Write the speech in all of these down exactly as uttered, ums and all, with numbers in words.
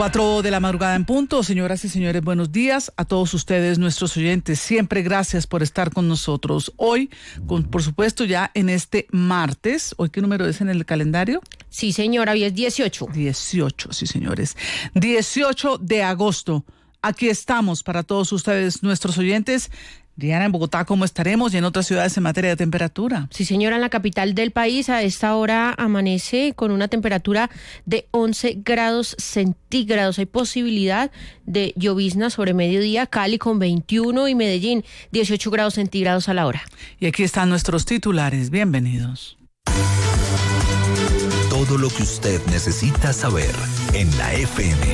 Cuatro de la madrugada en punto. Señoras y señores, buenos días a todos ustedes, nuestros oyentes. Siempre gracias por estar con nosotros. Hoy, con, por supuesto, ya en este martes. ¿Hoy qué número es en el calendario? Sí, señora, hoy es dieciocho. dieciocho, sí, señores. dieciocho de agosto. Aquí estamos para todos ustedes, nuestros oyentes. Diana, en Bogotá, ¿cómo estaremos? Y en otras ciudades en materia de temperatura. Sí, señora, en la capital del país a esta hora amanece con una temperatura de once grados centígrados. Hay posibilidad de llovizna sobre mediodía. Cali con veintiuno y Medellín dieciocho grados centígrados a la hora. Y aquí están nuestros titulares. Bienvenidos. Todo lo que usted necesita saber en la F M.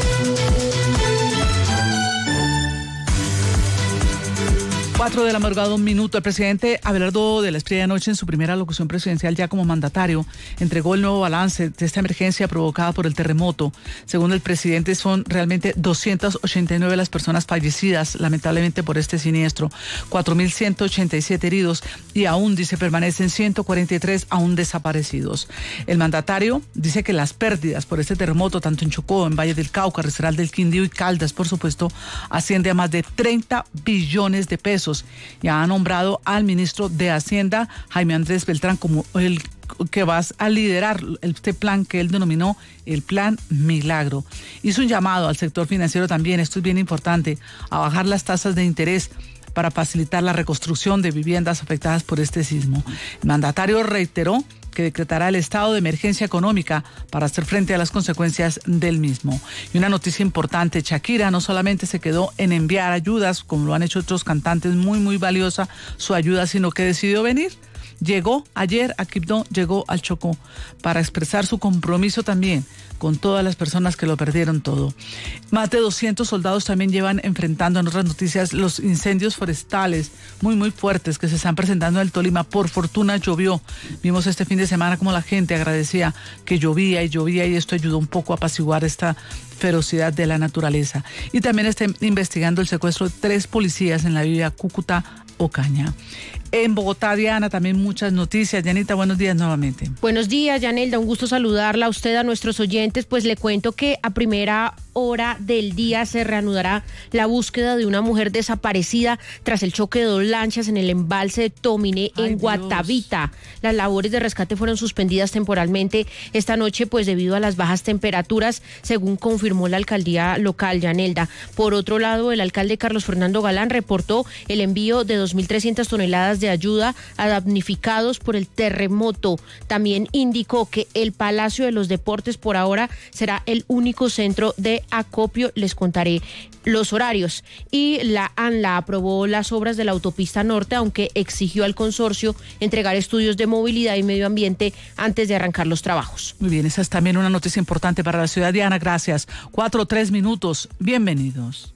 Cuatro de la madrugada, un minuto. El presidente Abelardo de la Espriella anoche, en su primera locución presidencial ya como mandatario, entregó el nuevo balance de esta emergencia provocada por el terremoto. Según el presidente, son realmente doscientas ochenta y nueve las personas fallecidas, lamentablemente, por este siniestro, cuatro mil ciento ochenta y siete heridos y aún, dice, permanecen ciento cuarenta y tres aún desaparecidos. El mandatario dice que las pérdidas por este terremoto, tanto en Chocó, en Valle del Cauca, Risaralda del Quindío y Caldas, por supuesto, asciende a más de treinta billones de pesos. Ya ha nombrado al ministro de Hacienda, Jaime Andrés Beltrán, como el que va a liderar este plan que él denominó el Plan Milagro. Hizo un llamado al sector financiero también, esto es bien importante, a bajar las tasas de interés para facilitar la reconstrucción de viviendas afectadas por este sismo. El mandatario reiteró que decretará el estado de emergencia económica para hacer frente a las consecuencias del mismo. Y una noticia importante, Shakira no solamente se quedó en enviar ayudas, como lo han hecho otros cantantes, muy, muy valiosa su ayuda, sino que decidió venir. Llegó ayer a Quibdó, llegó al Chocó, para expresar su compromiso también con todas las personas que lo perdieron todo. Más de doscientos soldados también llevan enfrentando, en otras noticias, los incendios forestales muy, muy fuertes que se están presentando en el Tolima. Por fortuna llovió. Vimos este fin de semana como la gente agradecía que llovía y llovía y esto ayudó un poco a apaciguar esta ferocidad de la naturaleza. Y también está investigando el secuestro de tres policías en la villa Cúcuta, Ocaña. En Bogotá, Diana, también muchas noticias. Dianita, buenos días nuevamente. Buenos días, Yanelda, un gusto saludarla a usted, a nuestros oyentes. Pues le cuento que a primera hora del día se reanudará la búsqueda de una mujer desaparecida tras el choque de dos lanchas en el embalse de Tominé, en Ay, Guatavita. Dios. Las labores de rescate fueron suspendidas temporalmente esta noche, pues debido a las bajas temperaturas, según confirmó la alcaldía local, Yanelda. Por otro lado, el alcalde Carlos Fernando Galán reportó el envío de dos mil trescientas toneladas de ayuda a damnificados por el terremoto. También indicó que el Palacio de los Deportes por ahora será el único centro de acopio. Les contaré los horarios. Y la ANLA aprobó las obras de la autopista norte, aunque exigió al consorcio entregar estudios de movilidad y medio ambiente antes de arrancar los trabajos. Muy bien, esa es también una noticia importante para la ciudad. Diana, gracias. Cuatro o tres minutos. Bienvenidos.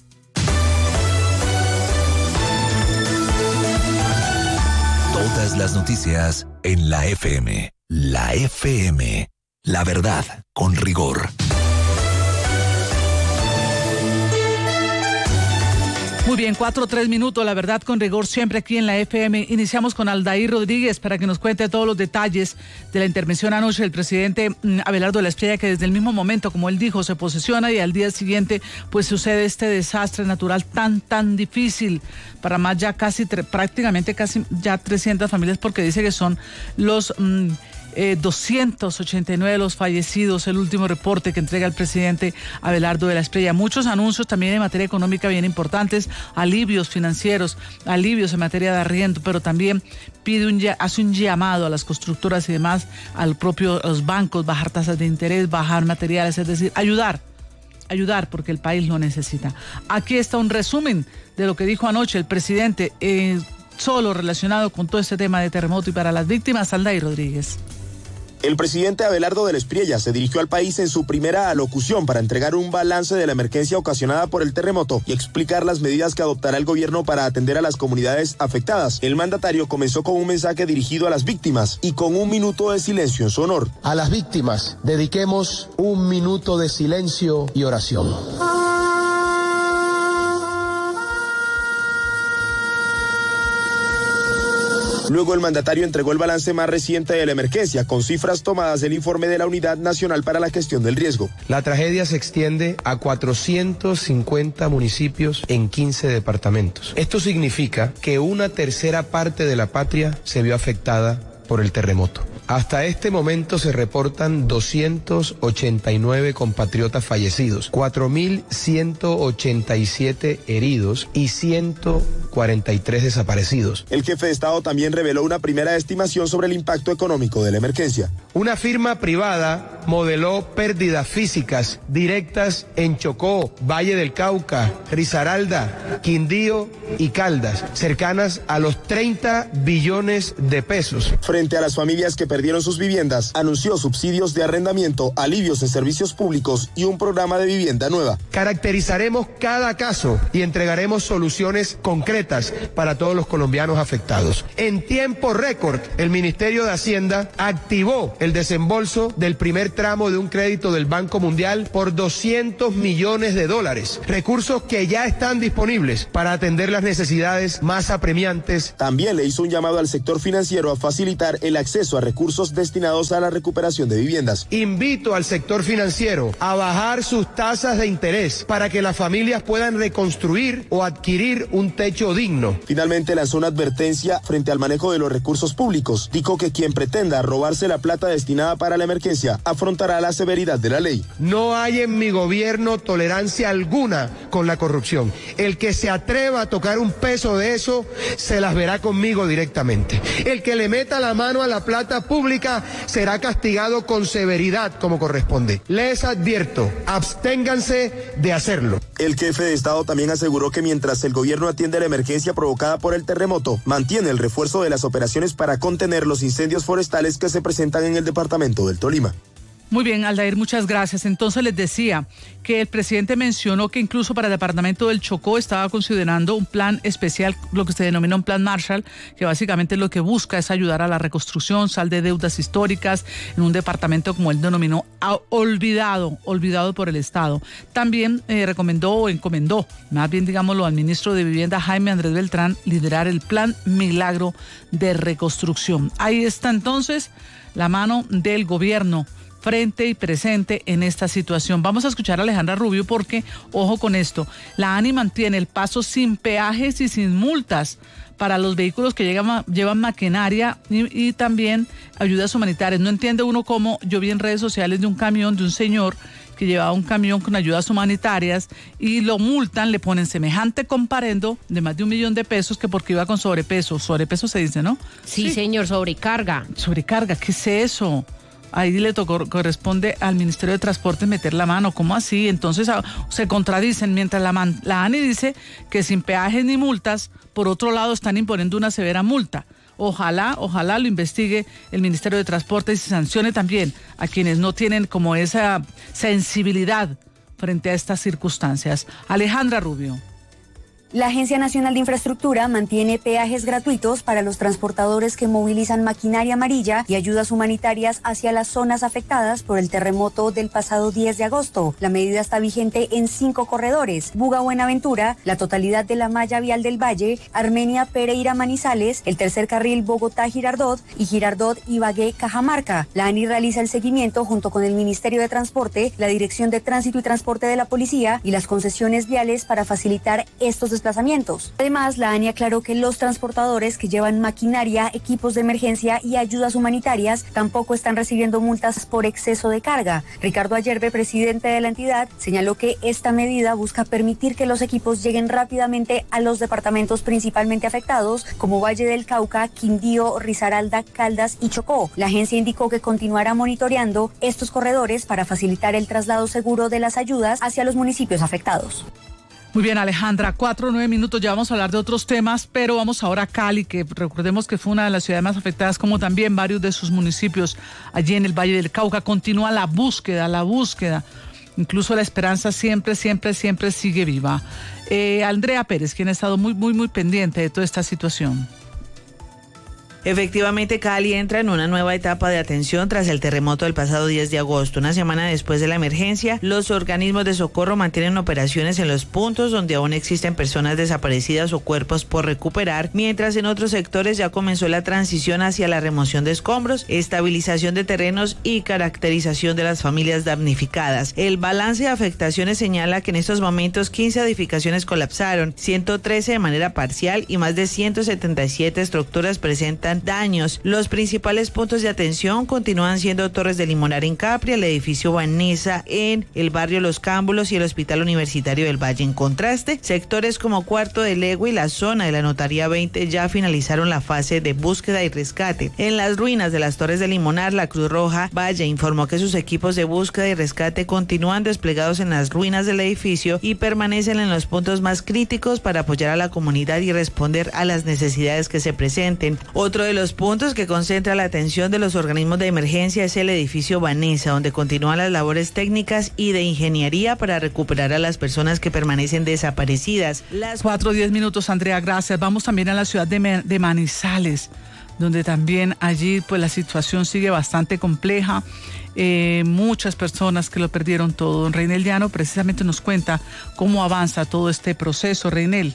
Todas las noticias en la F M. La F M. La verdad con rigor. Muy bien, cuatro o tres minutos, la verdad con rigor, siempre aquí en la F M. Iniciamos con Aldair Rodríguez para que nos cuente todos los detalles de la intervención anoche del presidente Abelardo de la Espriella, que desde el mismo momento, como él dijo, se posesiona y al día siguiente pues sucede este desastre natural tan, tan difícil para más ya casi, prácticamente casi ya trescientas familias, porque dice que son los... Mmm, Eh, doscientos ochenta y nueve los fallecidos, el último reporte que entrega el presidente Abelardo de la Espriella. Muchos anuncios también en materia económica bien importantes, alivios financieros, alivios en materia de arriendo, pero también pide un, hace un llamado a las constructoras y demás, al propio, a los bancos, bajar tasas de interés, bajar materiales, es decir, ayudar, ayudar porque el país lo necesita. Aquí está un resumen de lo que dijo anoche el presidente, eh, solo relacionado con todo este tema de terremoto y para las víctimas. Aldair Rodríguez. El presidente Abelardo de la Espriella se dirigió al país en su primera alocución para entregar un balance de la emergencia ocasionada por el terremoto y explicar las medidas que adoptará el gobierno para atender a las comunidades afectadas. El mandatario comenzó con un mensaje dirigido a las víctimas y con un minuto de silencio en su honor. A las víctimas dediquemos un minuto de silencio y oración. Luego el mandatario entregó el balance más reciente de la emergencia, con cifras tomadas del informe de la Unidad Nacional para la Gestión del Riesgo. La tragedia se extiende a cuatrocientos cincuenta municipios en quince departamentos. Esto significa que una tercera parte de la patria se vio afectada por el terremoto. Hasta este momento se reportan doscientos ochenta y nueve compatriotas fallecidos, cuatro mil ciento ochenta y siete heridos y ciento cuarenta y tres desaparecidos. El jefe de Estado también reveló una primera estimación sobre el impacto económico de la emergencia. Una firma privada modeló pérdidas físicas directas en Chocó, Valle del Cauca, Risaralda, Quindío y Caldas, cercanas a los treinta billones de pesos. Frente a las familias que perdieron sus viviendas, anunció subsidios de arrendamiento, alivios en servicios públicos y un programa de vivienda nueva. Caracterizaremos cada caso y entregaremos soluciones concretas para todos los colombianos afectados. En tiempo récord, el Ministerio de Hacienda activó el desembolso del primer tramo de un crédito del Banco Mundial por doscientos millones de dólares, recursos que ya están disponibles para atender las necesidades más apremiantes. También le hizo un llamado al sector financiero a facilitar el acceso a recursos destinados a la recuperación de viviendas. Invito al sector financiero a bajar sus tasas de interés para que las familias puedan reconstruir o adquirir un techo digno. Finalmente lanzó una advertencia frente al manejo de los recursos públicos. Dijo que quien pretenda robarse la plata destinada para la emergencia afrontará la severidad de la ley. No hay en mi gobierno tolerancia alguna con la corrupción. El que se atreva a tocar un peso de eso se las verá conmigo directamente. El que le meta la mano a la plata pública será castigado con severidad como corresponde. Les advierto, absténganse de hacerlo. El jefe de Estado también aseguró que mientras el gobierno atiende la emergencia provocada por el terremoto, mantiene el refuerzo de las operaciones para contener los incendios forestales que se presentan en el departamento del Tolima. Muy bien, Aldair, muchas gracias. Entonces les decía que el presidente mencionó que incluso para el departamento del Chocó estaba considerando un plan especial, lo que se denomina un plan Marshall, que básicamente lo que busca es ayudar a la reconstrucción, sal de deudas históricas en un departamento, como él denominó, olvidado, olvidado por el Estado. También eh, recomendó o encomendó, más bien digámoslo, al ministro de Vivienda, Jaime Andrés Beltrán, liderar el plan Milagro de reconstrucción. Ahí está entonces la mano del gobierno frente y presente en esta situación. Vamos a escuchar a Alejandra Rubio porque, ojo con esto, la ANI mantiene el paso sin peajes y sin multas para los vehículos que llegan, llevan maquinaria y, y también ayudas humanitarias. No entiende uno cómo, yo vi en redes sociales de un camión, de un señor que llevaba un camión con ayudas humanitarias y lo multan, le ponen semejante comparendo de más de un millón de pesos que porque iba con sobrepeso. Sobrepeso se dice, ¿no? Sí, sí. Señor, sobrecarga. Sobrecarga, ¿qué es eso? Ahí le tocó, corresponde al Ministerio de Transporte meter la mano. ¿Cómo así? Entonces se contradicen. Mientras la, man, la ANI dice que sin peajes ni multas, por otro lado están imponiendo una severa multa. Ojalá, ojalá lo investigue el Ministerio de Transporte y se sancione también a quienes no tienen como esa sensibilidad frente a estas circunstancias. Alejandra Rubio. La Agencia Nacional de Infraestructura mantiene peajes gratuitos para los transportadores que movilizan maquinaria amarilla y ayudas humanitarias hacia las zonas afectadas por el terremoto del pasado diez de agosto. La medida está vigente en cinco corredores: Buga Buenaventura, la totalidad de la malla vial del Valle, Armenia Pereira Manizales, el tercer carril Bogotá Girardot y Girardot Ibagué Cajamarca. La ANI realiza el seguimiento junto con el Ministerio de Transporte, la Dirección de Tránsito y Transporte de la Policía y las concesiones viales para facilitar estos desplazamientos. Además, la ANI aclaró que los transportadores que llevan maquinaria, equipos de emergencia y ayudas humanitarias tampoco están recibiendo multas por exceso de carga. Ricardo Ayerbe, presidente de la entidad, señaló que esta medida busca permitir que los equipos lleguen rápidamente a los departamentos principalmente afectados, como Valle del Cauca, Quindío, Risaralda, Caldas y Chocó. La agencia indicó que continuará monitoreando estos corredores para facilitar el traslado seguro de las ayudas hacia los municipios afectados. Muy bien, Alejandra, cuatro o nueve minutos, ya vamos a hablar de otros temas, pero vamos ahora a Cali, que recordemos que fue una de las ciudades más afectadas, como también varios de sus municipios allí en el Valle del Cauca. Continúa la búsqueda, la búsqueda, incluso la esperanza siempre, siempre, siempre sigue viva. Eh, Andrea Pérez, quien ha estado muy, muy, muy pendiente de toda esta situación. Efectivamente, Cali entra en una nueva etapa de atención tras el terremoto del pasado diez de agosto. Una semana después de la emergencia, los organismos de socorro mantienen operaciones en los puntos donde aún existen personas desaparecidas o cuerpos por recuperar, mientras en otros sectores ya comenzó la transición hacia la remoción de escombros, estabilización de terrenos y caracterización de las familias damnificadas. El balance de afectaciones señala que en estos momentos quince edificaciones colapsaron, ciento trece de manera parcial y más de ciento setenta y siete estructuras presentan daños. Los principales puntos de atención continúan siendo Torres de Limonar en Capri, el edificio Vanessa en el barrio Los Cámbulos y el Hospital Universitario del Valle. En contraste, sectores como Cuarto de Legua y la zona de la Notaría veinte ya finalizaron la fase de búsqueda y rescate. En las ruinas de las Torres de Limonar, la Cruz Roja Valle informó que sus equipos de búsqueda y rescate continúan desplegados en las ruinas del edificio y permanecen en los puntos más críticos para apoyar a la comunidad y responder a las necesidades que se presenten. Otro de los puntos que concentra la atención de los organismos de emergencia es el edificio Vanessa, donde continúan las labores técnicas y de ingeniería para recuperar a las personas que permanecen desaparecidas. Las cuatro o diez minutos, Andrea, gracias. Vamos también a la ciudad de, de Manizales, donde también allí pues la situación sigue bastante compleja. Eh, muchas personas que lo perdieron todo. Don Reinel Llano precisamente nos cuenta cómo avanza todo este proceso. Reinel.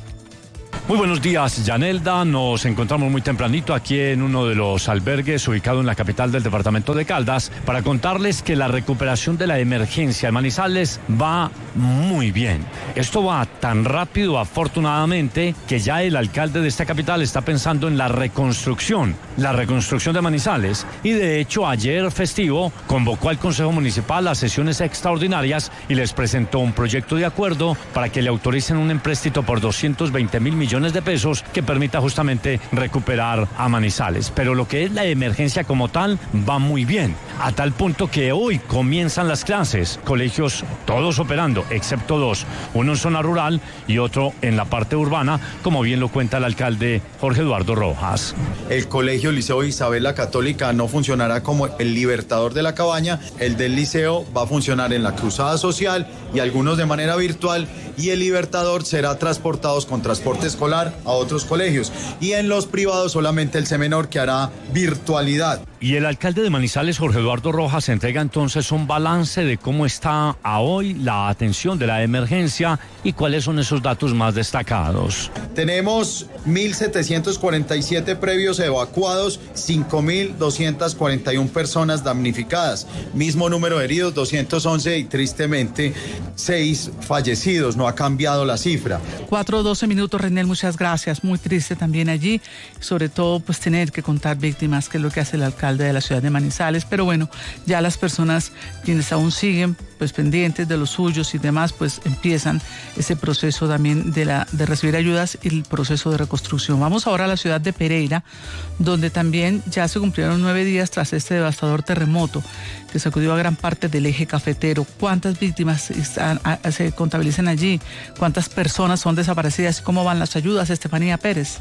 Muy buenos días, Yanelda. Nos encontramos muy tempranito aquí en uno de los albergues ubicado en la capital del departamento de Caldas para contarles que la recuperación de la emergencia de Manizales va muy bien. Esto va tan rápido, afortunadamente, que ya el alcalde de esta capital está pensando en la reconstrucción, la reconstrucción de Manizales. Y de hecho, ayer festivo convocó al Consejo Municipal a sesiones extraordinarias y les presentó un proyecto de acuerdo para que le autoricen un empréstito por doscientos veinte mil millones de pesos que permita justamente recuperar a Manizales. Pero lo que es la emergencia como tal va muy bien, a tal punto que hoy comienzan las clases, colegios todos operando, excepto dos, uno en zona rural y otro en la parte urbana, como bien lo cuenta el alcalde Jorge Eduardo Rojas. El colegio Liceo Isabel la Católica no funcionará como el Libertador de la Cabaña, el del liceo va a funcionar en la Cruzada Social y algunos de manera virtual, y el Libertador será transportados con transporte escolar a otros colegios, y en los privados solamente el C Menor, que hará virtualidad. Y el alcalde de Manizales, Jorge Eduardo Rojas, entrega entonces un balance de cómo está a hoy la atención de la emergencia y cuáles son esos datos más destacados. Tenemos mil setecientos cuarenta y siete previos evacuados, cinco mil doscientas cuarenta y una personas damnificadas, mismo número de heridos, doscientos once, y tristemente seis fallecidos, no ha cambiado la cifra. cuatro o doce minutos, Renel, muchas gracias. Muy triste también allí, sobre todo pues tener que contar víctimas, que es lo que hace el alcalde de la ciudad de Manizales, pero bueno, ya las personas quienes aún siguen pues pendientes de los suyos y demás, pues empiezan ese proceso también de, la, de recibir ayudas y el proceso de reconstrucción. Vamos ahora a la ciudad de Pereira, donde también ya se cumplieron nueve días tras este devastador terremoto que sacudió a gran parte del eje cafetero. ¿Cuántas víctimas están, a, se contabilizan allí? ¿Cuántas personas son desaparecidas? ¿Cómo van las ayudas? Estefanía Pérez.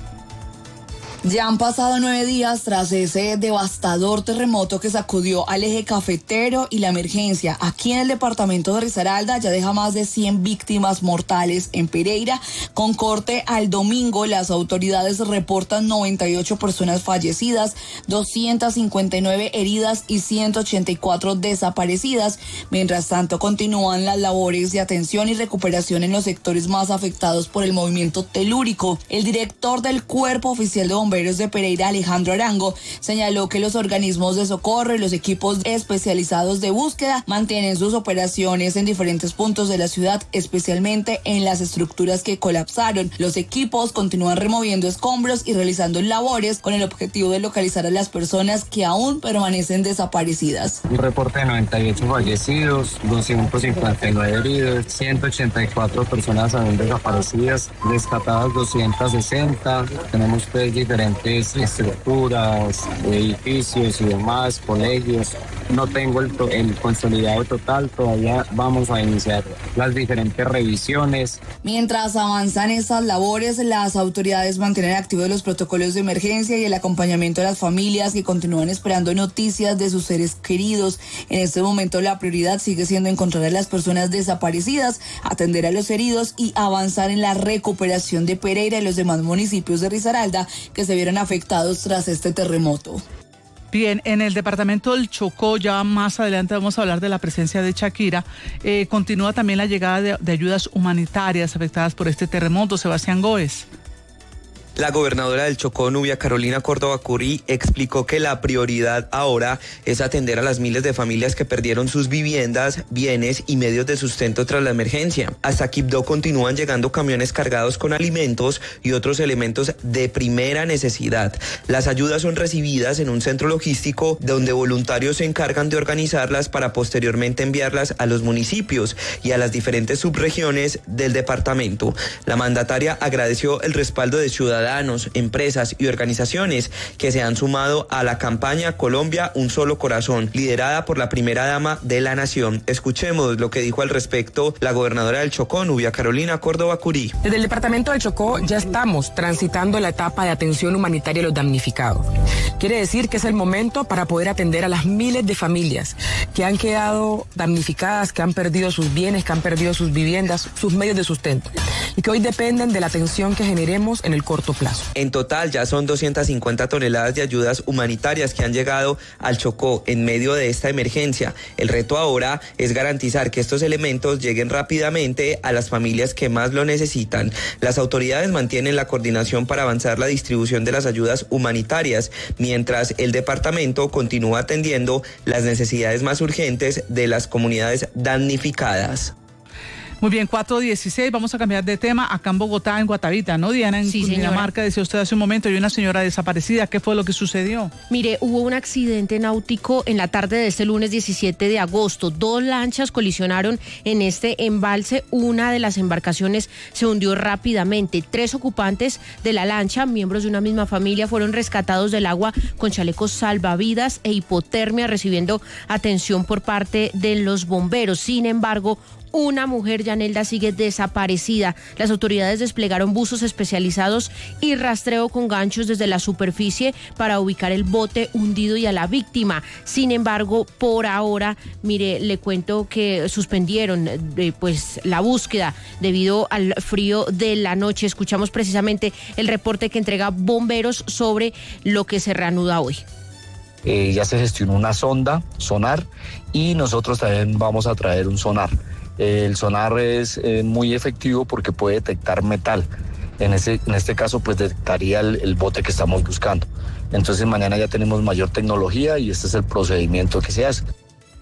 Ya han pasado nueve días tras ese devastador terremoto que sacudió al eje cafetero, y la emergencia aquí en el departamento de Risaralda ya deja más de cien víctimas mortales. En Pereira, con corte al domingo, las autoridades reportan noventa y ocho personas fallecidas, doscientas cincuenta y nueve heridas y ciento ochenta y cuatro desaparecidas. Mientras tanto, continúan las labores de atención y recuperación en los sectores más afectados por el movimiento telúrico. El director del Cuerpo Oficial de Bomberos de Pereira, Alejandro Arango, señaló que los organismos de socorro y los equipos especializados de búsqueda mantienen sus operaciones en diferentes puntos de la ciudad, especialmente en las estructuras que colapsaron. Los equipos continúan removiendo escombros y realizando labores con el objetivo de localizar a las personas que aún permanecen desaparecidas. Un reporte de noventa y ocho fallecidos, doscientos cincuenta y nueve heridos, ciento ochenta y cuatro personas aún desaparecidas, rescatadas doscientas sesenta. Tenemos pues diferentes estructuras, edificios y demás, colegios. No tengo el, to- el consolidado total, todavía vamos a iniciar las diferentes revisiones. Mientras avanzan estas labores, las autoridades mantienen activos los protocolos de emergencia y el acompañamiento de las familias que continúan esperando noticias de sus seres queridos. En este momento la prioridad sigue siendo encontrar a las personas desaparecidas, atender a los heridos y avanzar en la recuperación de Pereira y los demás municipios de Risaralda que se se vieron afectados tras este terremoto. Bien, en el departamento del Chocó, ya más adelante vamos a hablar de la presencia de Shakira, eh, continúa también la llegada de, de ayudas humanitarias afectadas por este terremoto. Sebastián Góez. La gobernadora del Chocó, Nubia Carolina Córdoba Curí, explicó que la prioridad ahora es atender a las miles de familias que perdieron sus viviendas, bienes y medios de sustento tras la emergencia. Hasta Quibdó continúan llegando camiones cargados con alimentos y otros elementos de primera necesidad. Las ayudas son recibidas en un centro logístico donde voluntarios se encargan de organizarlas para posteriormente enviarlas a los municipios y a las diferentes subregiones del departamento. La mandataria agradeció el respaldo de ciudadanos, empresas y organizaciones que se han sumado a la campaña Colombia Un Solo Corazón, liderada por la primera dama de la nación. Escuchemos lo que dijo al respecto la gobernadora del Chocó, Nubia Carolina Córdoba Curí. Desde el departamento del Chocó ya estamos transitando la etapa de atención humanitaria a los damnificados. Quiere decir que es el momento para poder atender a las miles de familias que han quedado damnificadas, que han perdido sus bienes, que han perdido sus viviendas, sus medios de sustento y que hoy dependen de la atención que generemos en el corto plazo. En total ya son doscientas cincuenta toneladas de ayudas humanitarias que han llegado al Chocó en medio de esta emergencia. El reto ahora es garantizar que estos elementos lleguen rápidamente a las familias que más lo necesitan. Las autoridades mantienen la coordinación para avanzar la distribución de las ayudas humanitarias, mientras el departamento continúa atendiendo las necesidades más urgentes de las comunidades damnificadas. Muy bien, cuatro dieciséis, vamos a cambiar de tema. Acá en Bogotá, en Guatavita, ¿no, Diana? En sí, Cundinamarca, decía usted hace un momento, hay una señora desaparecida. ¿Qué fue lo que sucedió? Mire, hubo un accidente náutico en la tarde de este lunes diecisiete de agosto. Dos lanchas colisionaron en este embalse. Una de las embarcaciones se hundió rápidamente. Tres ocupantes de la lancha, miembros de una misma familia, fueron rescatados del agua con chalecos salvavidas e hipotermia, recibiendo atención por parte de los bomberos. Sin embargo, una mujer, Yanelda, sigue desaparecida. Las autoridades desplegaron buzos especializados y rastreo con ganchos desde la superficie para ubicar el bote hundido y a la víctima. Sin embargo, por ahora, mire, le cuento que suspendieron eh, pues la búsqueda debido al frío de la noche. Escuchamos precisamente el reporte que entrega bomberos sobre lo que se reanuda hoy. Eh, ya se gestionó una sonda, sonar, y nosotros también vamos a traer un sonar. El sonar es eh, muy efectivo porque puede detectar metal. En, ese, en este caso, pues detectaría el, el bote que estamos buscando. Entonces mañana ya tenemos mayor tecnología y este es el procedimiento que se hace.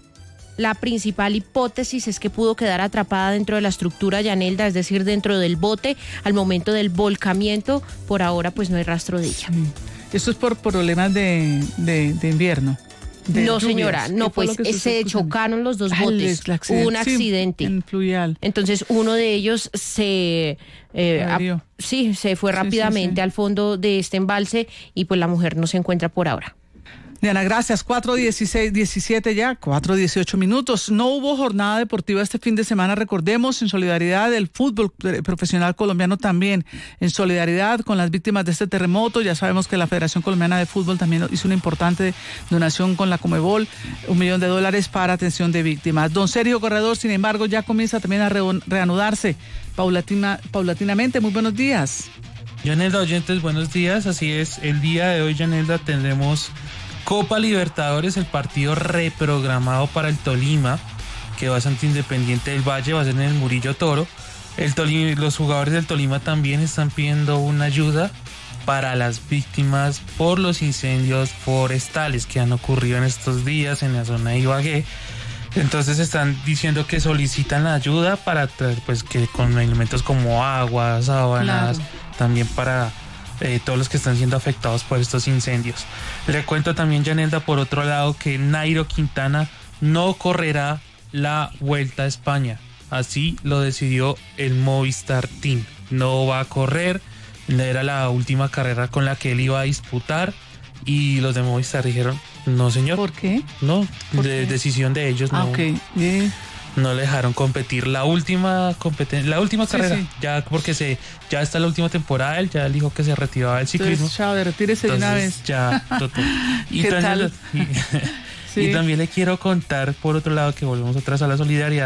La principal hipótesis es que pudo quedar atrapada dentro de la estructura, Yanelda, es decir, dentro del bote al momento del volcamiento. Por ahora, pues no hay rastro de ella. Esto es por problemas de, de, de invierno. De no, lluvias. Señora, no, pues se chocaron los dos botes, hubo un accidente. Sí, en fluvial. Entonces uno de ellos se eh, a, sí, se fue rápidamente sí, sí, sí. al fondo de este embalse y pues la mujer no se encuentra por ahora. Diana, gracias. cuatro dieciséis, diecisiete ya, cuatro dieciocho minutos. No hubo jornada deportiva este fin de semana, recordemos, en solidaridad del fútbol profesional colombiano también, en solidaridad con las víctimas de este terremoto. Ya sabemos que la Federación Colombiana de Fútbol también hizo una importante donación con la Comebol, un millón de dólares para atención de víctimas. Don Sergio Corredor, sin embargo, ya comienza también a reanudarse paulatina, paulatinamente. Muy buenos días. Yanelda, oyentes, buenos días. Así es, el día de hoy, Yanelda, tendremos Copa Libertadores, el partido reprogramado para el Tolima, que va a Santa Independiente del Valle, va a ser en el Murillo Toro. El Tolima, los jugadores del Tolima también están pidiendo una ayuda para las víctimas por los incendios forestales que han ocurrido en estos días en la zona de Ibagué. Entonces están diciendo que solicitan la ayuda para traer, pues, que con elementos como agua, sábanas, claro. También para Eh, todos los que están siendo afectados por estos incendios. Le cuento también, Yanelda, por otro lado, que Nairo Quintana no correrá la Vuelta a España. Así lo decidió el Movistar Team. No va a correr, era la última carrera con la que él iba a disputar y los de Movistar dijeron, no señor. ¿Por qué? No, ¿Por de qué? decisión de ellos. Ah, no. ok, bien. No le dejaron competir la última competen- la última Sí, carrera, sí. ya porque se ya está la última temporada, él ya dijo que se retiraba del ciclismo. Entonces, chao, retírese de una vez. Ya, total. Y, ¿Qué también, tal? y, Sí. y también le quiero contar, por otro lado, que volvemos otra vez a la solidaridad,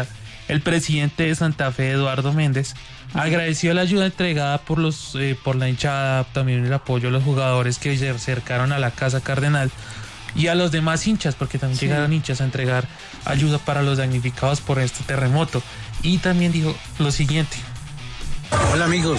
El presidente de Santa Fe, Eduardo Méndez, agradeció la ayuda entregada por los eh, por la hinchada, también el apoyo a los jugadores que se acercaron a la Casa Cardenal y a los demás hinchas, porque también sí. llegaron hinchas a entregar ayuda para los damnificados por este terremoto. Y también dijo lo siguiente. Hola amigos,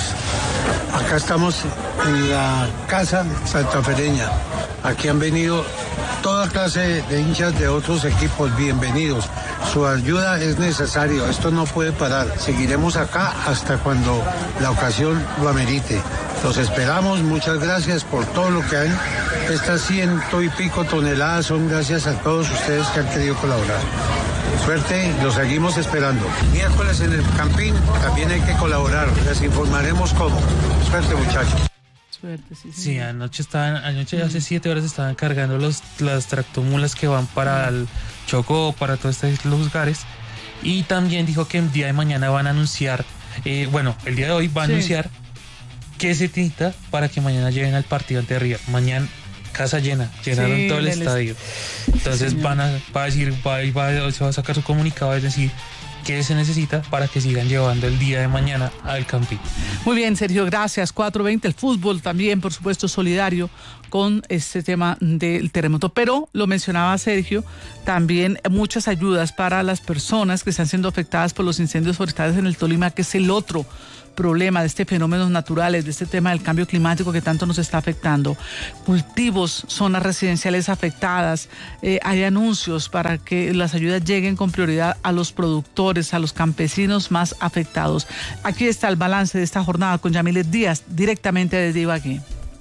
acá estamos en la Casa Santafereña. Aquí han venido toda clase de hinchas de otros equipos, bienvenidos. Su ayuda es necesaria, esto no puede parar. Seguiremos acá hasta cuando la ocasión lo amerite. Los esperamos, muchas gracias por todo lo que han. Estas ciento y pico toneladas son gracias a todos ustedes que han querido colaborar. Suerte, los seguimos esperando. Miércoles en el Campín también hay que colaborar, les informaremos cómo. Suerte, muchachos. Suerte, sí, sí. Sí, anoche estaban, anoche hace siete horas estaban cargando los, las tractomulas que van para el Chocó, para todos estos lugares. Y también dijo que el día de mañana van a anunciar, eh, bueno, el día de hoy va a sí. anunciar qué se necesita para que mañana lleguen al partido ante River. Mañana casa llena, llenaron sí, todo el estadio. Entonces sí, van a, va a decir, va, va, se va a sacar su comunicado, es decir, qué se necesita para que sigan llevando el día de mañana al Campín. Muy bien, Sergio, gracias. cuatro veinte, el fútbol también, por supuesto, solidario con este tema del terremoto. Pero, lo mencionaba Sergio, también muchas ayudas para las personas que están siendo afectadas por los incendios forestales en el Tolima, que es el otro problema de este fenómenos naturales, de este tema del cambio climático que tanto nos está afectando. Cultivos, zonas residenciales afectadas, eh, hay anuncios para que las ayudas lleguen con prioridad a los productores, a los campesinos más afectados. Aquí está el balance de esta jornada con Yamilet Díaz, directamente desde Ibagué.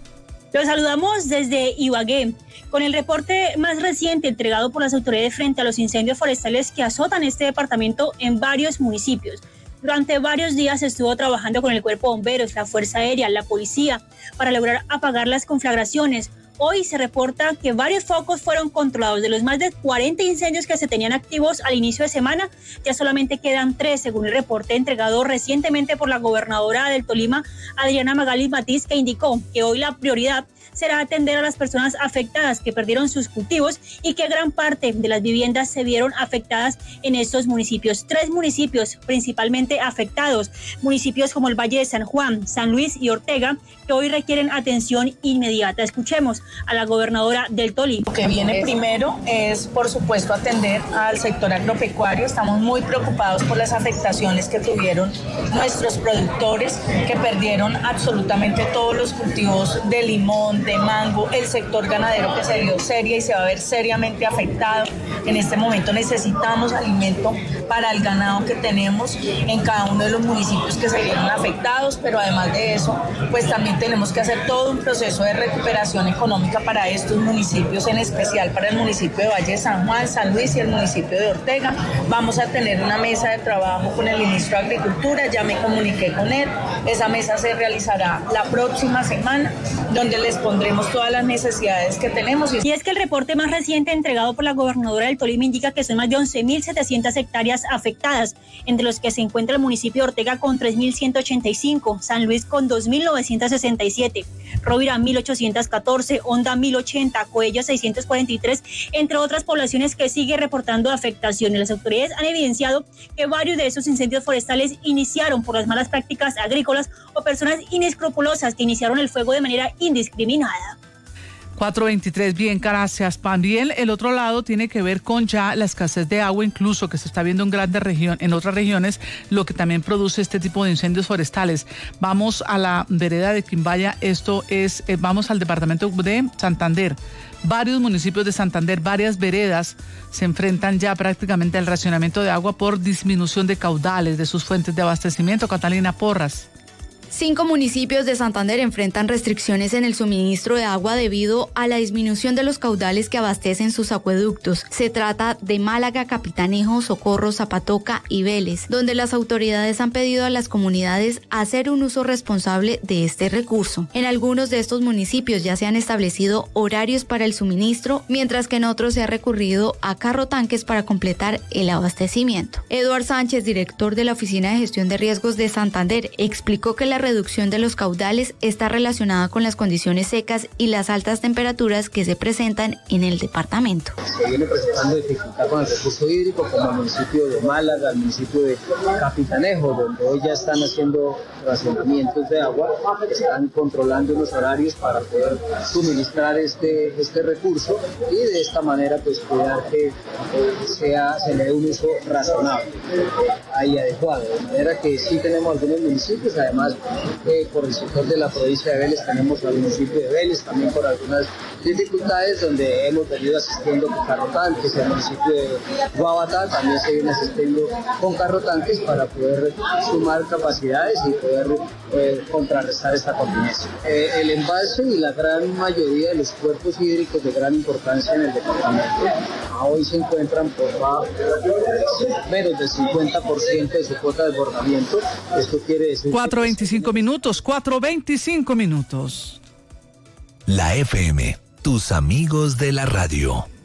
Los saludamos desde Ibagué, con el reporte más reciente entregado por las autoridades frente a los incendios forestales que azotan este departamento en varios municipios. Durante varios días estuvo trabajando con el Cuerpo de Bomberos, la Fuerza Aérea, la Policía, para lograr apagar las conflagraciones. Hoy se reporta que varios focos fueron controlados. De los más de cuarenta incendios que se tenían activos al inicio de semana, ya solamente quedan tres, según el reporte entregado recientemente por la gobernadora del Tolima, Adriana Magalí Matiz, que indicó que hoy la prioridad será atender a las personas afectadas que perdieron sus cultivos y que gran parte de las viviendas se vieron afectadas en estos municipios. Tres municipios principalmente afectados, municipios como el Valle de San Juan, San Luis y Ortega, que hoy requieren atención inmediata. Escuchemos a la gobernadora del Tolima. Lo que viene primero es, por supuesto, atender al sector agropecuario. Estamos muy preocupados por las afectaciones que tuvieron nuestros productores, que perdieron absolutamente todos los cultivos de limón, de mango, el sector ganadero que se vio seria y se va a ver seriamente afectado. En este momento necesitamos alimento para el ganado que tenemos en cada uno de los municipios que se vieron afectados, pero además de eso, pues también tenemos que hacer todo un proceso de recuperación económica para estos municipios, en especial para el municipio de Valle de San Juan, San Luis y el municipio de Ortega. Vamos a tener una mesa de trabajo con el ministro de Agricultura, ya me comuniqué con él. Esa mesa se realizará la próxima semana, donde les pondremos todas las necesidades que tenemos. Y es que el reporte más reciente entregado por la gobernadora del Tolima indica que son más de once mil setecientas hectáreas afectadas, entre los que se encuentra el municipio de Ortega con tres mil ciento ochenta y cinco, San Luis con dos mil novecientos sesenta y siete, Rovira mil ochocientos catorce, Honda mil ochenta, Coella seiscientos cuarenta y tres, entre otras poblaciones que sigue reportando afectaciones. Las autoridades han evidenciado que varios de esos incendios forestales iniciaron por las malas prácticas agrícolas o personas inescrupulosas que iniciaron el fuego de manera indiscriminada. cuatro veintitrés, bien, gracias. También el otro lado tiene que ver con ya la escasez de agua, incluso que se está viendo en grandes regiones, en otras regiones, lo que también produce este tipo de incendios forestales. Vamos a la vereda de Quimbaya, esto es, eh, vamos al departamento de Santander. Varios municipios de Santander, varias veredas se enfrentan ya prácticamente al racionamiento de agua por disminución de caudales de sus fuentes de abastecimiento. Catalina Porras. Cinco municipios de Santander enfrentan restricciones en el suministro de agua debido a la disminución de los caudales que abastecen sus acueductos. Se trata de Málaga, Capitanejo, Socorro, Zapatoca y Vélez, donde las autoridades han pedido a las comunidades hacer un uso responsable de este recurso. En algunos de estos municipios ya se han establecido horarios para el suministro, mientras que en otros se ha recurrido a carrotanques para completar el abastecimiento. Eduard Sánchez, director de la Oficina de Gestión de Riesgos de Santander, explicó que la la reducción de los caudales está relacionada con las condiciones secas y las altas temperaturas que se presentan en el departamento. Se viene presentando dificultad con el recurso hídrico, como el municipio de Málaga, el municipio de Capitanejo, donde hoy ya están haciendo racionamientos de agua, están controlando unos horarios para poder suministrar este, este recurso y de esta manera pues cuidar que eh, sea, se le dé un uso razonable y adecuado. De manera que sí tenemos algunos municipios, además eh, por el sector de la provincia de Vélez tenemos al municipio de Vélez también por algunas dificultades donde hemos venido asistiendo con carrotanques. El municipio de Guabatá también se viene asistiendo con carrotanques para poder sumar capacidades y poder eh, contrarrestar esta contingencia. Eh, el embalse y la gran mayoría de los cuerpos hídricos de gran importancia en el departamento hoy se encuentran por bajo, menos del cincuenta por ciento de su cuota de desbordamiento. Esto quiere decir cuatro veinticinco minutos, cuatro veinticinco minutos. La F M, tus amigos de la radio.